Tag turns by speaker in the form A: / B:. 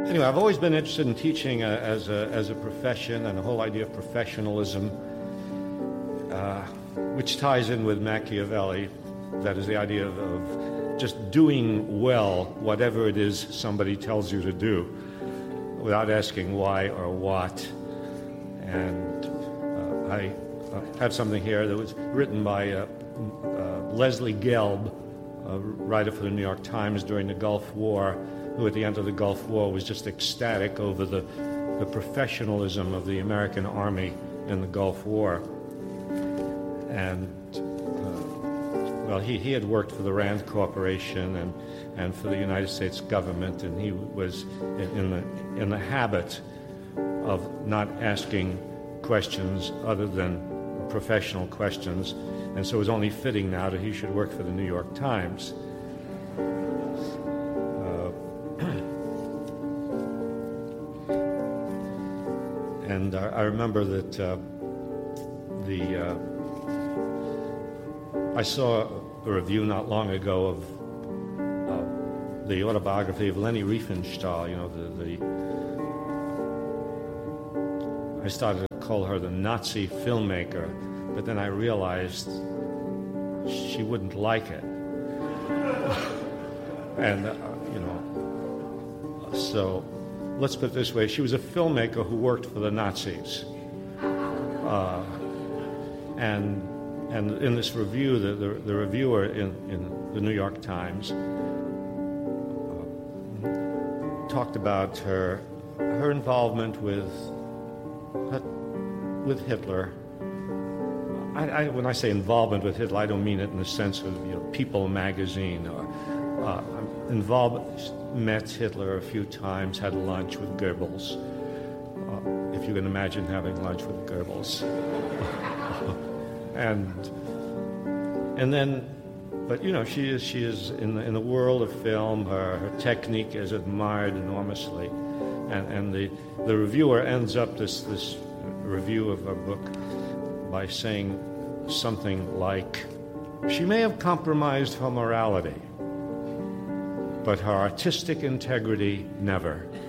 A: Anyway, I've always been interested in teaching as a profession and the whole idea of professionalism, which ties in with Machiavelli. That is the idea of just doing well whatever it is somebody tells you to do without asking why or what. And I have something here that was written by Leslie Gelb, a writer for the New York Times during the Gulf War, who at the end of the Gulf War was just ecstatic over the professionalism of the American Army in the Gulf War. And, well, he had worked for the Rand Corporation and for the United States government, and he was in the habit of not asking questions other than professional questions, and so it was only fitting now that he should work for the New York Times. And I remember that I saw a review not long ago of the autobiography of Leni Riefenstahl. You know, I started to call her the Nazi filmmaker, but then I realized she wouldn't like it. And, so let's put it this way. She was a filmmaker who worked for the Nazis. And in this review, the reviewer in the New York Times talked about her involvement with Hitler. When I say involvement with Hitler, I don't mean it in the sense of People magazine. Or met Hitler a few times, had lunch with Goebbels. If you can imagine having lunch with Goebbels. and then, but she is in the world of film. Her technique is admired enormously, and the reviewer ends up this review of her book by saying something like, "She may have compromised her morality, but her artistic integrity never."